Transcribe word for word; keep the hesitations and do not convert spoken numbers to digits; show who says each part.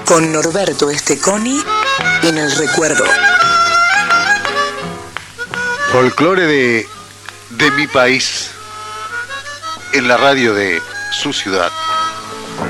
Speaker 1: con Norberto Esteconi en el recuerdo.
Speaker 2: Folclore de, de mi país en la radio de su ciudad.